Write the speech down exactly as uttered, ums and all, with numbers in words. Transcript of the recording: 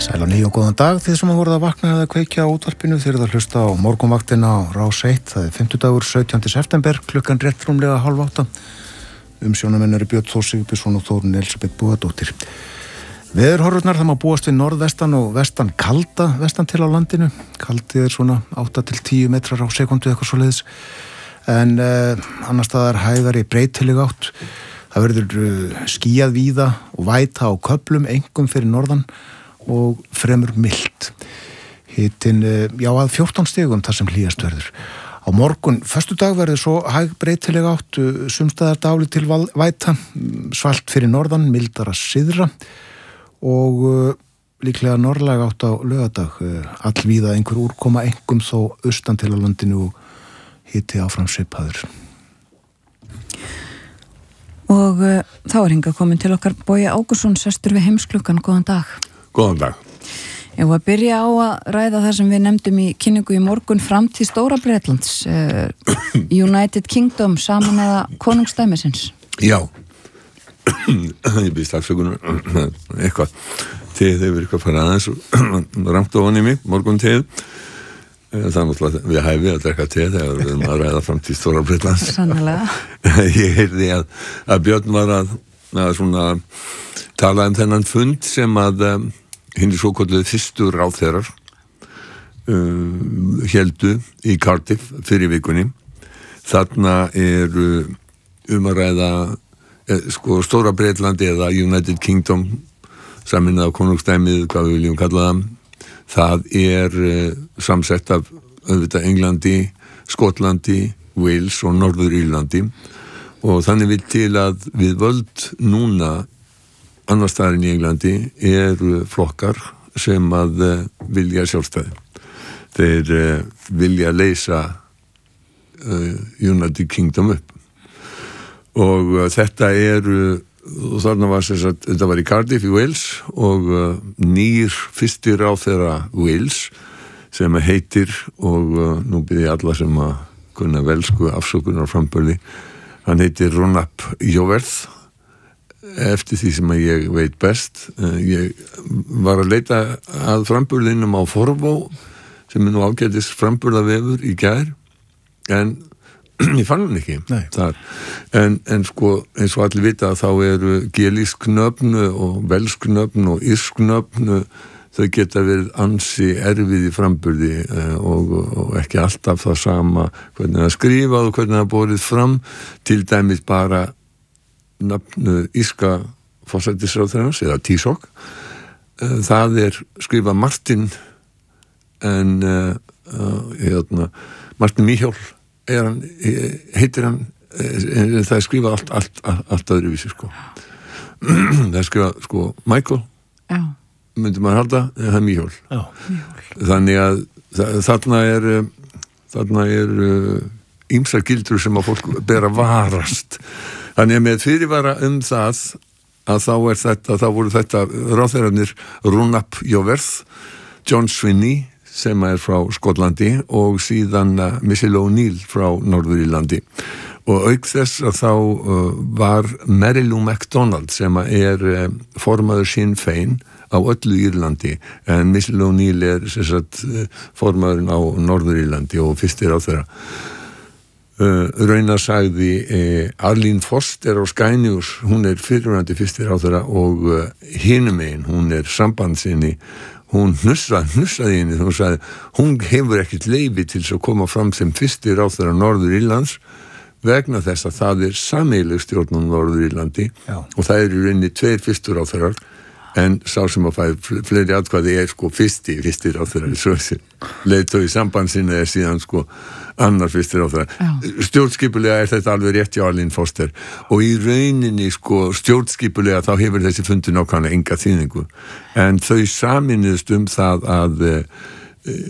Sæl og nýjum góðan dag þið sem voruð að vakna eða kveikja á útvarpinu þeir eru að hlusta á morgunvaktina á Rás eitt. Það er fimmtudagur sautjánda september, klukkan rétt rúmlega hálf átta. Umsjónamenn eru Björn Þór Sigurbjörnsson og Þórunn Elísabet Búadóttir. Veðurhorfurnar það má búast við norðvestan og vestan kalda vestan til á landinu. Kaldi er svona átta til tíu metrar á sekundu eitthvað svoleiðis. En eh, annars staðar hægari breytileg átt. Það verður uh, skýjað víða og væta á köflum, einkum fyrir norðan og fremur milt. Hitinn, uh, já að fjórtán stigum þar sem hlýjast verður. Á morgun, föstudag verður svo hæg breytileg átt, uh, sumstaðar dálítil væta, svalt fyrir norðan, mildara syðra og uh, líklega norðlæg átt á laugardag. Uh, allvíða einhver úrkoma, einkum þó austan til á landinu og hiti áfram svipaður. Og uh, þá er hingað komin til okkar Bogi Ágústsson, sestur við Heimsklukkan. Góðan dag. Góðan dag. Ég var að byrja á að ræða það sem við nefndum í kynningu í morgun, framtíð Stóra Bretlands, uh, United Kingdom saman eða konungstæmisins. Já, ég býst afsökunar eitthvað, teið hefur eitthvað farið aðeins og ramt ofan í mig, morgun teið. Það er náttúrulega við hæfi að drekka te þegar við erum að ræða fram til Stóra Bretlands. Sannlega. Ég heyrði að, að Björn var að, að svona tala um þennan fund sem að um, hinni svo kolluðu fyrstu ráðherrar um, héldu í Cardiff fyrir vikunni. Þarna er um að ræða eh, sko Stóra Bretlandi eða United Kingdom, saminað á konungsdæmið, hvað við viljum kalla það. Það er uh, samsett af auðvitað Englandi, Skotlandi, Wales og Norður-Írlandi og þannig vil til að við völd núna annars staðar í Englandi eru flokkar sem að uh, vilja sjálfstæði. Þeir uh, vilja leysa uh, United Kingdom upp og uh, þetta eru og þarna var þess að þetta var í Cardiff í Wales og uh, nýr fyrsti ráðherra Wales sem heitir og uh, nú byrði ég alla sem að kunna velsku afsökunar frambörði, hann heitir Ron ap Jowerth eftir því sem að ég veit best. Uh, ég var að leita að frambörðinum á Forvó sem er nú ágætis frambörðavefur í gær en ég fann hann ekki þar. En, en sko eins og allir vita þá eru gelísk nöfn og velsk nöfn og írsk nöfn, þau geta verið ansi erfið í framburði og, og ekki alltaf það sama hvernig það skrifað og hvernig það borið fram, til dæmis bara nöfnu írska forsætisráðherrans eða Taoiseach, það er skrifað Martin en uh, uh, hérna, Martin Michael er hann, heitir hann, það er skrifað allt, allt, allt, allt öðruvísi, sko. Það er skrifað, sko, Michael, já. Myndi maður halda, en það er Míhjól. Já. Þannig að þarna er, þarna er ýmsar gildur sem að fólk ber að varast. Þannig að með fyrirvara um það, að þá er þetta, þá voru þetta ráðherrarnir Ron ap Jowerth, John Swinney, sem er frá Skotlandi og síðan uh, Michelle O'Neill frá Norður-Írlandi. Og auk þess að þá uh, var Mary Lou MacDonald sem er uh, formaður Sinn Féin á öllu Írlandi en Michelle O'Neill er sem sagt, uh, formaðurinn á Norður-Írlandi og fyrstir á þeirra. Uh, raunar sagði uh, Arlene Foster á Sky News, hún er fyrirverandi fyrstir á þeirra og uh, hinum einn, hún er sambandsinni. Hún hnussaði, hnussaði henni, hún sagði, hún hefur ekkert leyfi til að koma fram sem fyrsti ráðherra Norður-Írlands vegna þess að það er sameiginleg stjórn á Norður-Írlandi og það eru í rauninni tveir fyrstu ráðherrar en sá sem að fæði fleiri atkvæði er sko fyrsti, fyrsti ráðherra svo leiðtogi sambandsinn er síðan sko annar fyrsti ráðherra. Stjórnskipulega er þetta alveg rétt hjá Arlene Foster og í rauninni sko stjórnskipulega þá hefur þessi fundur nákvæmlega enga þýðingu en þau saminuðust um það að